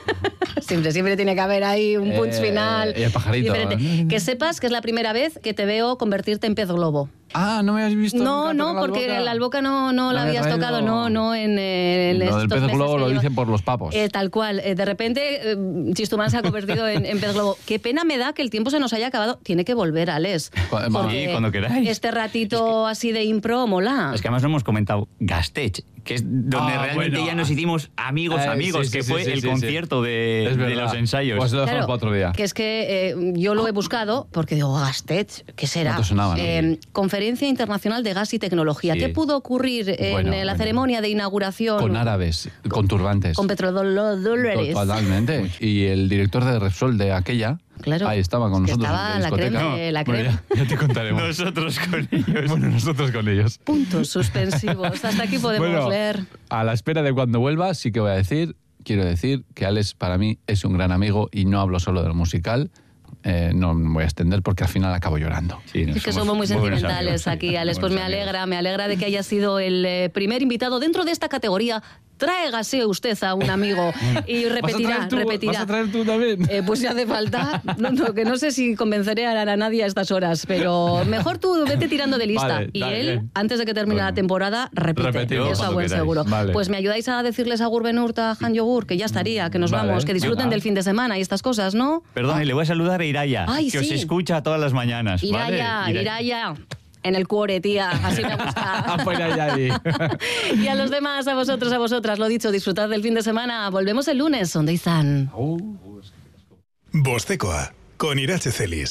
Siempre tiene que haber ahí un punch final. Y el pajarito. Diferente. Que sepas que es la primera vez que te veo convertirte en pez globo. Ah, ¿no me has visto nunca No, tocar porque la la alboca no la habías traído. tocado, no en Lo del pez globo lo dicen por los papos. Tal cual. De repente, Chistumán se ha convertido en pez globo. Qué pena me da que el tiempo se nos haya acabado. Tiene que volver, Alex. Sí, cuando queráis. Este ratito así de impro mola. Es que además lo hemos comentado, Gastech, que es donde realmente ya nos hicimos amigos, sí, que sí, fue sí, el sí, concierto sí. de los ensayos. Pues lo dejamos para otro día. Que es que yo lo he buscado porque digo, Gastech, ¿qué será? ¿Cuánto sonaba, no? Conferencia Internacional de Gas y Tecnología. Sí. ¿Qué pudo ocurrir en la ceremonia de inauguración? Con árabes, con turbantes. Con petrodólares. Totalmente. Y el director de Repsol de aquella, Claro. ahí estaba con Es que nosotros estaba en la discoteca. la crema. Bueno, ya te contaremos. Nosotros con ellos. Bueno, nosotros con ellos. Puntos suspensivos. Hasta aquí podemos leer. A la espera de cuando vuelva, sí que quiero decir que Alex para mí es un gran amigo y no hablo solo de lo musical. No me voy a extender porque al final acabo llorando. Sí, Es que somos muy sentimentales aquí, Alex. Pues me alegra de que haya sido el primer invitado dentro de esta categoría. Tráigase usted a un amigo y repetirá. ¿Vas a traer tú también? Pues si hace falta. Que no sé si convenceré a nadie a estas horas, pero mejor tú vete tirando de lista. Vale, y dale, él, bien. antes de que termine la temporada, repite. Repetimos Eso a cuando buen queráis. seguro. Vale. Pues me ayudáis a decirles a Gurbenurt, a Han Yogur, que ya estaría, que nos Vale, vamos, que disfruten venga. del fin de semana y estas cosas, ¿no? Perdón, y le voy a saludar a Iraya, Ay, que os sí. escucha todas las mañanas. Iraya, ¿vale? Iraya. En el cuore, tía. Así me gusta. ahí. Y a los demás, a vosotros, a vosotras, lo dicho, disfrutad del fin de semana. Volvemos el lunes. ¿Dónde están? Bostekoa, con Irache Celis.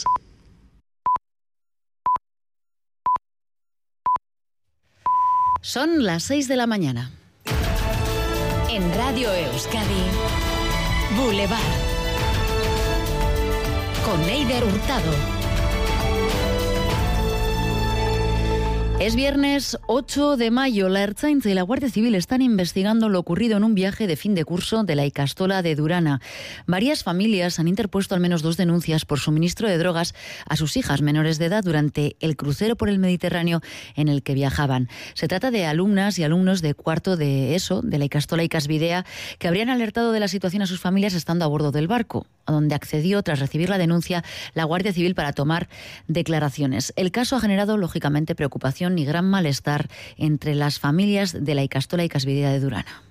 Son las 6 de la mañana. En Radio Euskadi, Boulevard. Con Eider Hurtado. Es viernes 8 de mayo. La Ertzaintza y la Guardia Civil están investigando lo ocurrido en un viaje de fin de curso de la Ikastola de Durana. Varias familias han interpuesto al menos 2 denuncias por suministro de drogas a sus hijas menores de edad durante el crucero por el Mediterráneo en el que viajaban. Se trata de alumnas y alumnos de cuarto de ESO, de la Ikastola Ikasbidea, que habrían alertado de la situación a sus familias estando a bordo del barco, a donde accedió, tras recibir la denuncia, la Guardia Civil para tomar declaraciones. El caso ha generado, lógicamente, preocupación y gran malestar entre las familias de la Ikastola Ikasbidea de Durana.